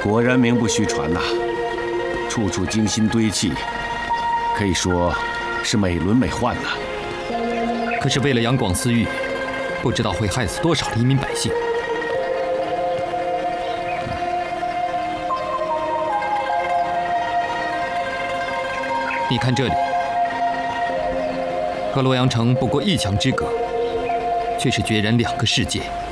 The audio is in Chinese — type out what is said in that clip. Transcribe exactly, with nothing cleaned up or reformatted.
果然名不虚传呐，处处精心堆砌，可以说是美轮美奂呐。 可是为了杨广私欲，不知道会害死多少黎民百姓。你看这里，和洛阳城不过一墙之隔，却是决然两个世界。